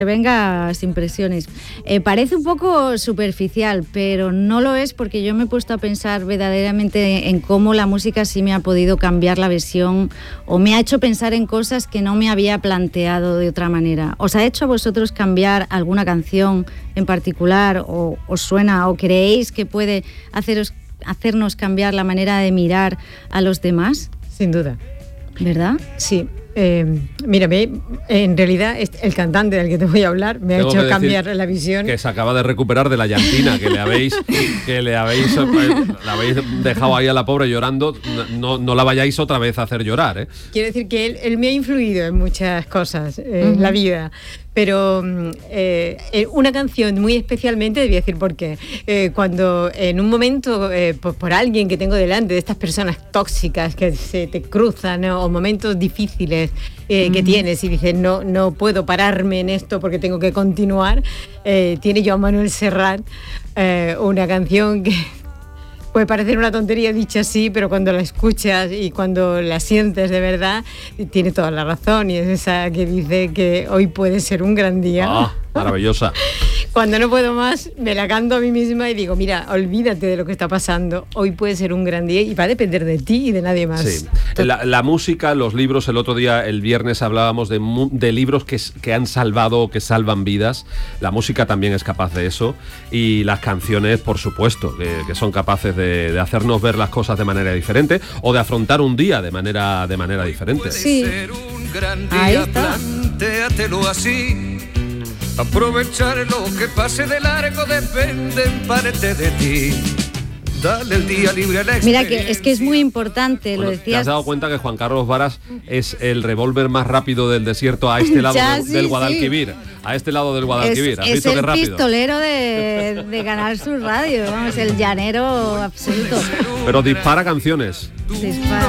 Que venga sin presiones. Parece un poco superficial, pero no lo es, porque yo me he puesto a pensar verdaderamente en cómo la música sí me ha podido cambiar la visión o me ha hecho pensar en cosas que no me había planteado de otra manera. ¿Os ha hecho a vosotros cambiar alguna canción en particular o os suena o creéis que puede hacernos cambiar la manera de mirar a los demás? Sin duda. ¿Verdad? Sí. Mírame, en realidad el cantante del que te voy a hablar me ha hecho cambiar la visión. Que se acaba de recuperar de la llantina, que la habéis dejado ahí a la pobre llorando. No la vayáis otra vez a hacer llorar, ¿eh? Quiero decir que él me ha influido en muchas cosas en la vida. Pero una canción muy especialmente, debía decir por qué. Cuando en un momento, por alguien que tengo delante, de estas personas tóxicas que se te cruzan, ¿no? O momentos difíciles que tienes y dices, no puedo pararme en esto porque tengo que continuar, tiene Joan Manuel Serrat una canción que puede parecer una tontería dicha así, pero cuando la escuchas y cuando la sientes de verdad, tiene toda la razón, y es esa que dice que hoy puede ser un gran día. Ah, maravillosa. Cuando no puedo más, me la canto a mí misma y digo, mira, olvídate de lo que está pasando, hoy puede ser un gran día y va a depender de ti y de nadie más. Sí. La música, los libros, el otro día, el viernes, hablábamos de libros que han salvado, que salvan vidas. La música también es capaz de eso, y las canciones, por supuesto, que son capaces de hacernos ver las cosas de manera diferente o de afrontar un día de manera diferente. Sí. Ahí está. Plantéatelo así. Aprovechar lo que pase de largo depende en parte de ti. Dale el día libre a la Mira, que es muy importante, bueno, lo decías. ¿Te has dado cuenta que Juan Carlos Varas es el revólver más rápido del desierto a este lado del Guadalquivir? Sí. A este lado del Guadalquivir. ¿Has visto qué rápido? Es el pistolero de Canal Sur Radio, vamos, el llanero absoluto. Pero dispara canciones. Dispara.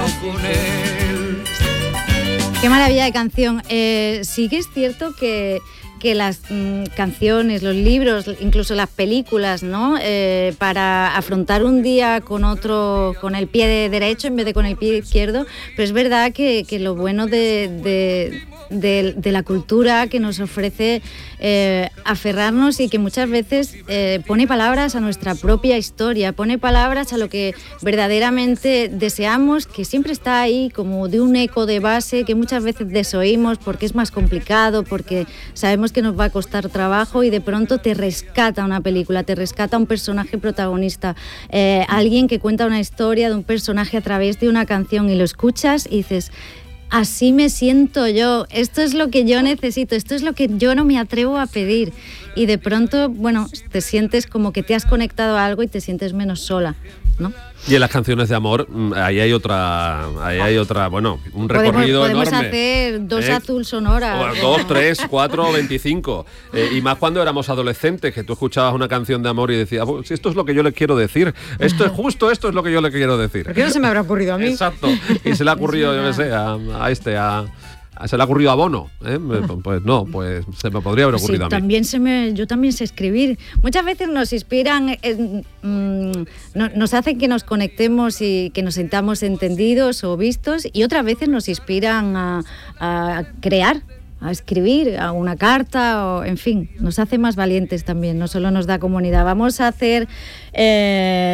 Qué maravilla de canción. Sí que es cierto que las canciones, los libros, incluso las películas, ¿no? Para afrontar un día con el pie derecho en vez de con el pie izquierdo, pero es verdad que lo bueno de la cultura que nos ofrece aferrarnos, y que muchas veces pone palabras a nuestra propia historia, pone palabras a lo que verdaderamente deseamos, que siempre está ahí como de un eco de base que muchas veces desoímos porque es más complicado, porque sabemos que nos va a costar trabajo, y de pronto te rescata una película, te rescata un personaje protagonista, alguien que cuenta una historia de un personaje a través de una canción, y lo escuchas y dices, así me siento yo, esto es lo que yo necesito, esto es lo que yo no me atrevo a pedir, y de pronto, bueno, te sientes como que te has conectado a algo y te sientes menos sola, ¿no? Y en las canciones de amor, ahí hay otra, bueno, un recorrido enorme. Podemos hacer 2 Azul Sonora. 2, 3, 4, 25. Y más cuando éramos adolescentes, que tú escuchabas una canción de amor y decías, pues esto es lo que yo le quiero decir. Esto es lo que yo le quiero decir. ¿Por qué no se me habrá ocurrido a mí? Exacto. Y se le ha ocurrido, yo qué sé, se le ha ocurrido a Bono, ¿eh? Pues no, pues se me podría haber ocurrido a mí. Yo también sé escribir. Muchas veces nos inspiran, nos hacen que nos conectemos y que nos sintamos entendidos o vistos, y otras veces nos inspiran a crear, a escribir, a una carta, o en fin, nos hace más valientes también, no solo nos da comunidad. Vamos a hacer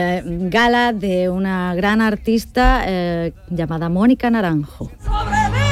gala de una gran artista llamada Mónica Naranjo.